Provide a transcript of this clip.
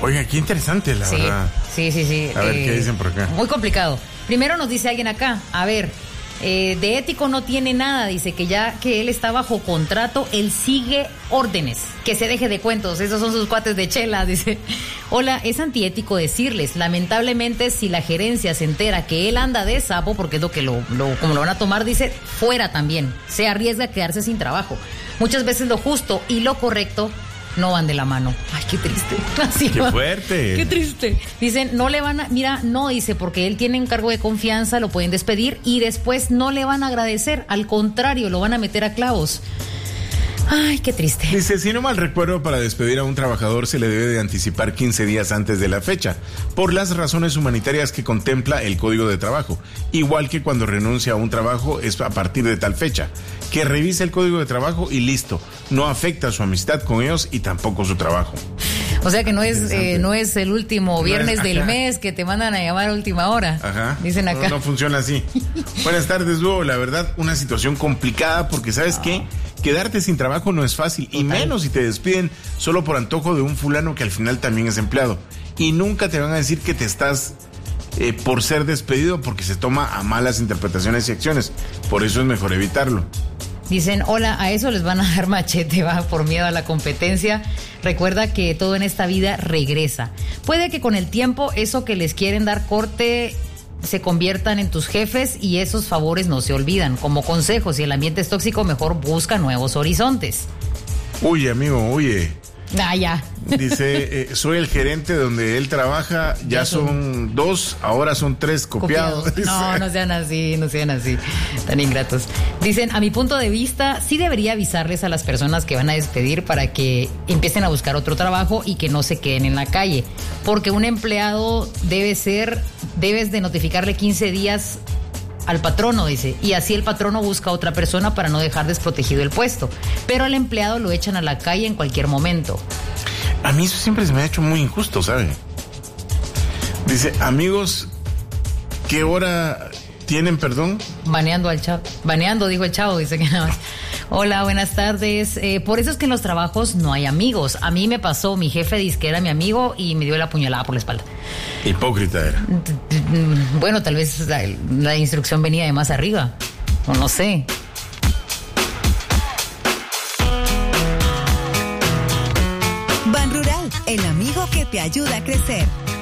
Oiga, qué interesante, la verdad. Sí. A ver, ¿qué dicen por acá? Muy complicado. Primero nos dice alguien acá, a ver, de ético no tiene nada, dice que ya que él está bajo contrato, él sigue órdenes, que se deje de cuentos, esos son sus cuates de chela, dice. Hola, es antiético decirles, lamentablemente si la gerencia se entera que él anda de sapo, porque es lo que como lo van a tomar, dice, fuera también, se arriesga a quedarse sin trabajo. Muchas veces lo justo y lo correcto no van de la mano. Ay, qué triste. Así qué va. fuerte. Qué triste. Dicen, no le van a... Mira, no, dice, porque él tiene un cargo de confianza, lo pueden despedir y después no le van a agradecer. Al contrario, lo van a meter a clavos. Ay, qué triste. Dice, si no mal recuerdo, para despedir a un trabajador se le debe de anticipar 15 días antes de la fecha, por las razones humanitarias que contempla el Código de Trabajo. Igual que cuando renuncia a un trabajo es a partir de tal fecha. Que revise el Código de Trabajo y listo. No afecta su amistad con ellos y tampoco su trabajo. O sea que no es el último viernes del mes que te mandan a llamar a última hora. Ajá. Dicen acá. No funciona así. Buenas tardes, Hugo. La verdad, una situación complicada porque ¿sabes qué? Quedarte sin trabajo no es fácil. Total. Y menos si te despiden solo por antojo de un fulano que al final también es empleado. Y nunca te van a decir que te estás por ser despedido porque se toma a malas interpretaciones y acciones. Por eso es mejor evitarlo. Dicen, hola, a eso les van a dar machete, va, por miedo a la competencia. Recuerda que todo en esta vida regresa. Puede que con el tiempo eso que les quieren dar corte se conviertan en tus jefes y esos favores no se olvidan. Como consejo, si el ambiente es tóxico, mejor busca nuevos horizontes. Huye, amigo, huye. Ah, ya. Dice, soy el gerente donde él trabaja, ya son 2, ahora son 3 copiados. No sean así, tan ingratos. Dicen, a mi punto de vista, sí debería avisarles a las personas que van a despedir para que empiecen a buscar otro trabajo y que no se queden en la calle. Porque un empleado debes de notificarle 15 días al patrono, dice, y así el patrono busca a otra persona para no dejar desprotegido el puesto, pero al empleado lo echan a la calle en cualquier momento. A mí eso siempre se me ha hecho muy injusto, ¿sabe? Dice, amigos, ¿qué hora tienen, perdón? Baneando, dijo el chavo, dice que nada más. Hola, buenas tardes. Por eso es que en los trabajos no hay amigos. A mí me pasó, mi jefe dice que era mi amigo y me dio la puñalada por la espalda. Hipócrita era. Bueno, tal vez la instrucción venía de más arriba. O no sé. Ban Rural, el amigo que te ayuda a crecer.